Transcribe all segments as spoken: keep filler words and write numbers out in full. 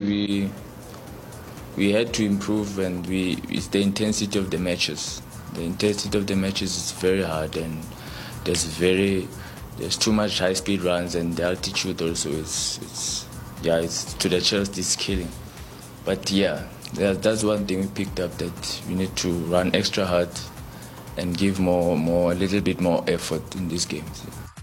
we we had to improve, and we it's the intensity of the matches. The intensity of the matches is very hard, and there's very there's too much high speed runs, and the altitude also is it's yeah it's to the chest it's killing. But yeah, that, that's one thing we picked up, that we need to run extra hard and give more more a little bit more effort in these games.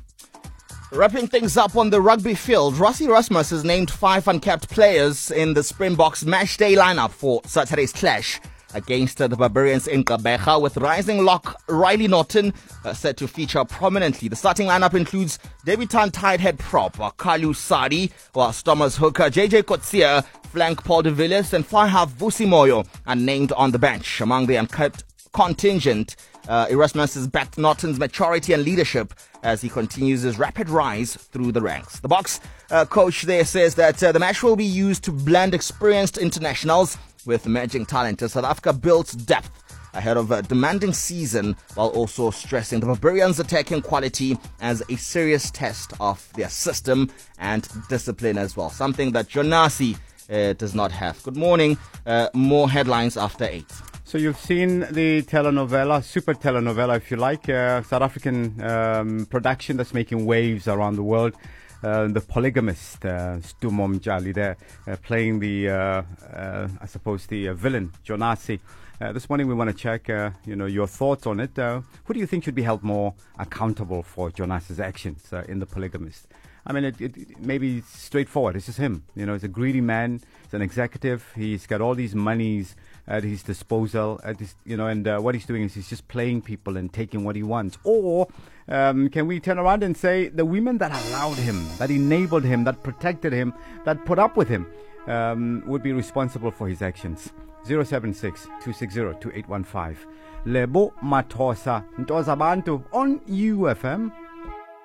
Wrapping things up on the rugby field, Rassie Erasmus has named five uncapped players in the Springboks match day lineup for Saturday's clash against uh, the Barbarians in Gqeberha, with rising lock Riley Norton uh, set to feature prominently. The starting lineup includes debutant tight head prop uh, Kalu Sadi, while Thomas hooker J J Kotsia, flank Paul de Villiers, and fly half Vusi Moyo are named on the bench. Among the uncapped contingent, uh, Erasmus has backed Norton's maturity and leadership as he continues his rapid rise through the ranks. The Boks uh, coach there says that uh, the match will be used to blend experienced internationals with emerging talent as South Africa builds depth ahead of a demanding season, while also stressing the Barbarians' attacking quality as a serious test of their system and discipline as well, something that Jonasi uh, does not have. Good morning. Uh, more headlines after eight. So you've seen the telenovela, super telenovela if you like, uh, South African um, production that's making waves around the world. Uh, the Polygamist, uh, Stu Momjali there, uh, playing the, uh, uh, I suppose, the uh, villain, Jonasi. Uh, this morning we want to check, uh, you know, your thoughts on it. Uh, who do you think should be held more accountable for Jonasi's actions uh, in The Polygamist? I mean, it, it, it maybe it's straightforward. It's just him. You know, he's a greedy man. He's an executive. He's got all these monies at his disposal. At his, you know, and uh, what he's doing is he's just playing people and taking what he wants. Or um, can we turn around and say the women that allowed him, that enabled him, that protected him, that put up with him, um, would be responsible for his actions? zero seven six, two six zero, two eight one five. Lebo Matosa, Ntoza Bantu on U F M.